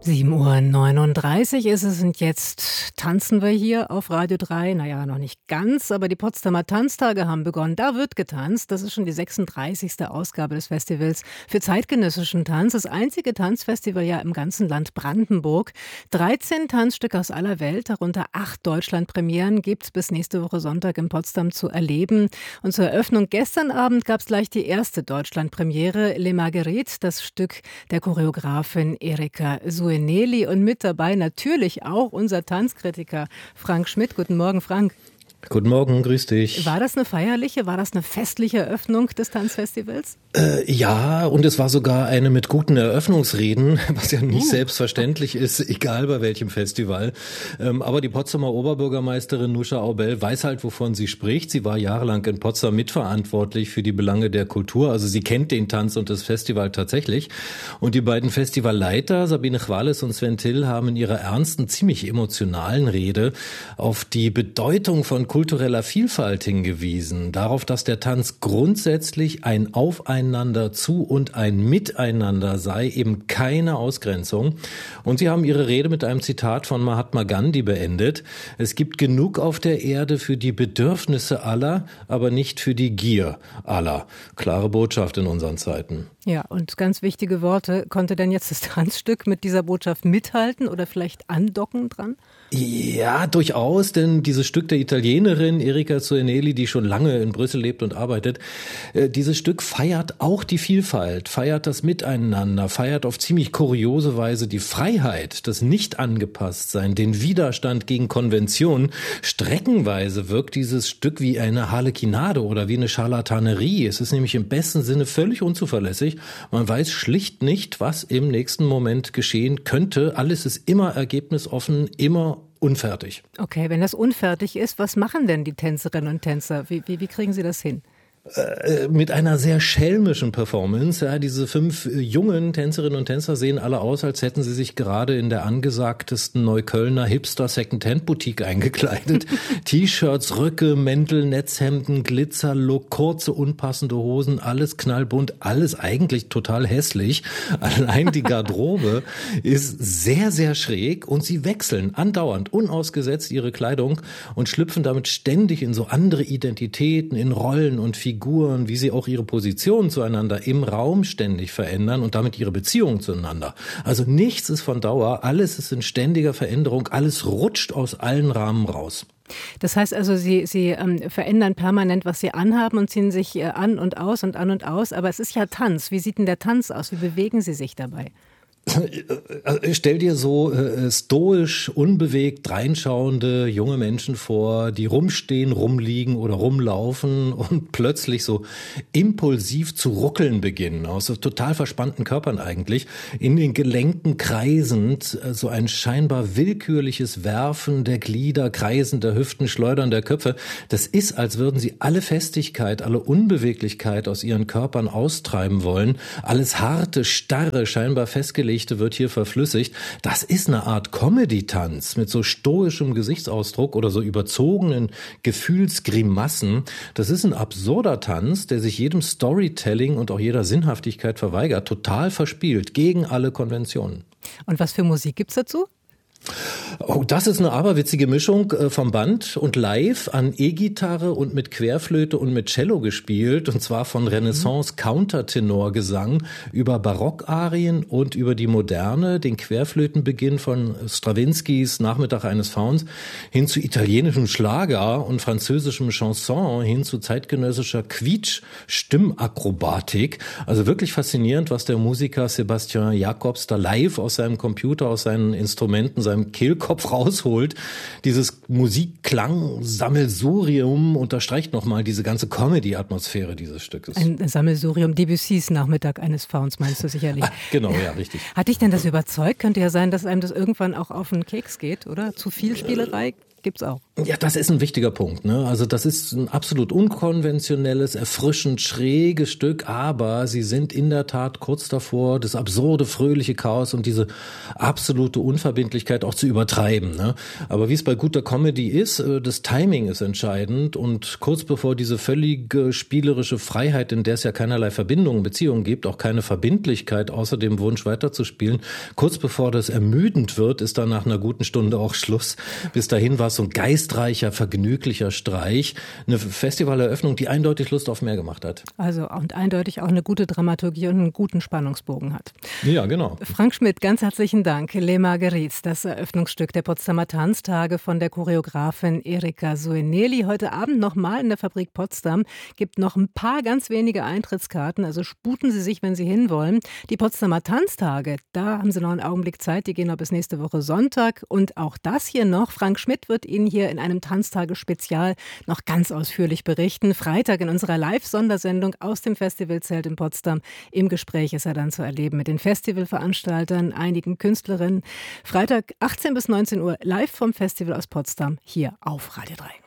7:39 Uhr ist es und jetzt tanzen wir hier auf Radio 3. Naja, noch nicht ganz, aber die Potsdamer Tanztage haben begonnen. Da wird getanzt. Das ist schon die 36. Ausgabe des Festivals für zeitgenössischen Tanz. Das einzige Tanzfestival ja im ganzen Land Brandenburg. 13 Tanzstücke aus aller Welt, darunter 8 Deutschlandpremieren, gibt es bis nächste Woche Sonntag in Potsdam zu erleben. Und zur Eröffnung gestern Abend gab es gleich die erste Deutschlandpremiere, Les Marguerites, das Stück der Choreografin Erika Sueneli. Und mit dabei natürlich auch unser Tanzkritiker Frank Schmidt. Guten Morgen, Frank. Guten Morgen, grüß dich. War das eine festliche Eröffnung des Tanzfestivals? Ja, und es war sogar eine mit guten Eröffnungsreden, was ja nicht selbstverständlich ist, egal bei welchem Festival. Aber die Potsdamer Oberbürgermeisterin Nusha Aubel weiß halt, wovon sie spricht. Sie war jahrelang in Potsdam mitverantwortlich für die Belange der Kultur. Also sie kennt den Tanz und das Festival tatsächlich. Und die beiden Festivalleiter, Sabine Chwales und Sven Till, haben in ihrer ernsten, ziemlich emotionalen Rede auf die Bedeutung von kultureller Vielfalt hingewiesen, darauf, dass der Tanz grundsätzlich ein Aufeinander zu und ein Miteinander sei, eben keine Ausgrenzung. Und sie haben ihre Rede mit einem Zitat von Mahatma Gandhi beendet: Es gibt genug auf der Erde für die Bedürfnisse aller, aber nicht für die Gier aller. Klare Botschaft in unseren Zeiten. Ja, und ganz wichtige Worte. Konnte denn jetzt das Tanzstück mit dieser Botschaft mithalten oder vielleicht andocken dran? Ja, durchaus, denn dieses Stück der Italienerin Erika Sueneli, die schon lange in Brüssel lebt und arbeitet, dieses Stück feiert auch die Vielfalt, feiert das Miteinander, feiert auf ziemlich kuriose Weise die Freiheit, das Nicht-Angepasstsein, den Widerstand gegen Konventionen. Streckenweise wirkt dieses Stück wie eine Harlekinade oder wie eine Scharlatanerie. Es ist nämlich im besten Sinne völlig unzuverlässig. Man weiß schlicht nicht, was im nächsten Moment geschehen könnte. Alles ist immer ergebnisoffen, immer unfertig. Okay, wenn das unfertig ist, was machen denn die Tänzerinnen und Tänzer? Wie kriegen sie das hin? Mit einer sehr schelmischen Performance. Ja, diese 5 jungen Tänzerinnen und Tänzer sehen alle aus, als hätten sie sich gerade in der angesagtesten Neuköllner Hipster-Second-Hand-Boutique eingekleidet. T-Shirts, Röcke, Mäntel, Netzhemden, Glitzerlook, kurze, unpassende Hosen, alles knallbunt, alles eigentlich total hässlich. Allein die Garderobe ist sehr, sehr schräg und sie wechseln andauernd, unausgesetzt ihre Kleidung und schlüpfen damit ständig in so andere Identitäten, in Rollen und Figuren, wie sie auch ihre Position zueinander im Raum ständig verändern und damit ihre Beziehung zueinander. Also nichts ist von Dauer, alles ist in ständiger Veränderung, alles rutscht aus allen Rahmen raus. Das heißt also, Sie verändern permanent, was Sie anhaben und ziehen sich an und aus und an und aus. Aber es ist ja Tanz. Wie sieht denn der Tanz aus? Wie bewegen Sie sich dabei? Stell dir so stoisch, unbewegt reinschauende junge Menschen vor, die rumstehen, rumliegen oder rumlaufen und plötzlich so impulsiv zu ruckeln beginnen, aus so total verspannten Körpern eigentlich, in den Gelenken kreisend, so ein scheinbar willkürliches Werfen der Glieder, Kreisen der Hüften, Schleudern der Köpfe. Das ist, als würden sie alle Festigkeit, alle Unbeweglichkeit aus ihren Körpern austreiben wollen. Alles harte, starre, scheinbar festgelegt wird hier verflüssigt. Das ist eine Art Comedy-Tanz mit so stoischem Gesichtsausdruck oder so überzogenen Gefühlsgrimassen. Das ist ein absurder Tanz, der sich jedem Storytelling und auch jeder Sinnhaftigkeit verweigert, total verspielt, gegen alle Konventionen. Und was für Musik gibt's dazu? Oh, das ist eine aberwitzige Mischung vom Band und live an E-Gitarre und mit Querflöte und mit Cello gespielt, und zwar von Renaissance-Countertenorgesang über Barockarien und über die Moderne, den Querflötenbeginn von Strawinskys Nachmittag eines Fauns hin zu italienischem Schlager und französischem Chanson, hin zu zeitgenössischer Quietsch-Stimmakrobatik. Also wirklich faszinierend, was der Musiker Sebastian Jacobs da live aus seinem Computer, aus seinen Instrumenten, seinem Kehlkopf rausholt. Dieses Musikklang-Sammelsurium unterstreicht nochmal diese ganze Comedy-Atmosphäre dieses Stückes. Ein Sammelsurium, Debussys Nachmittag eines Fauns, meinst du sicherlich? Genau, ja, richtig. Hat dich denn das überzeugt? Könnte ja sein, dass einem das irgendwann auch auf den Keks geht, oder? Zu viel Spielerei gibt's auch. Ja, das ist ein wichtiger Punkt, ne? Also das ist ein absolut unkonventionelles, erfrischend schräges Stück, aber sie sind in der Tat kurz davor, das absurde, fröhliche Chaos und diese absolute Unverbindlichkeit auch zu übertreiben, ne? Aber wie es bei guter Comedy ist, das Timing ist entscheidend und kurz bevor diese völlige spielerische Freiheit, in der es ja keinerlei Verbindungen, Beziehungen gibt, auch keine Verbindlichkeit außer dem Wunsch weiterzuspielen, kurz bevor das ermüdend wird, ist dann nach einer guten Stunde auch Schluss. Bis dahin war es so ein geistreicher, vergnüglicher Streich. Eine Festivaleröffnung, die eindeutig Lust auf mehr gemacht hat. Also und eindeutig auch eine gute Dramaturgie und einen guten Spannungsbogen hat. Ja, genau. Frank Schmidt, ganz herzlichen Dank. Les Marguerites, das Eröffnungsstück der Potsdamer Tanztage von der Choreografin Erika Sueneli. Heute Abend nochmal in der Fabrik Potsdam. Gibt noch ein paar ganz wenige Eintrittskarten, also sputen Sie sich, wenn Sie hinwollen. Die Potsdamer Tanztage, da haben Sie noch einen Augenblick Zeit, die gehen noch bis nächste Woche Sonntag. Und auch das hier noch, Frank Schmidt wird Ihnen hier in einem Tanztage-Spezial noch ganz ausführlich berichten. Freitag in unserer Live-Sondersendung aus dem Festivalzelt in Potsdam. Im Gespräch ist er dann zu erleben mit den Festivalveranstaltern, einigen Künstlerinnen. Freitag 18 bis 19 Uhr live vom Festival aus Potsdam hier auf Radio 3.